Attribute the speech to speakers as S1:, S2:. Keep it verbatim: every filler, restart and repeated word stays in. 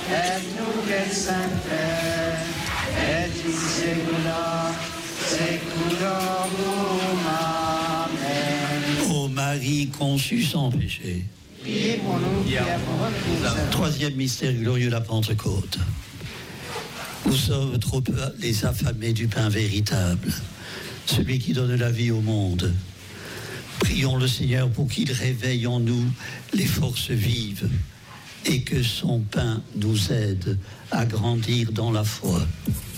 S1: et nunc et semper, et in saecula saeculorum. Amen.
S2: Ô Marie conçue sans péché.
S1: Priez pour nous qui avons recours.
S2: Troisième mystère glorieux, la Pentecôte. Nous sommes trop peu les affamés du pain véritable, celui qui donne la vie au monde. Prions le Seigneur pour qu'il réveille en nous les forces vives et que son pain nous aide à grandir dans la foi.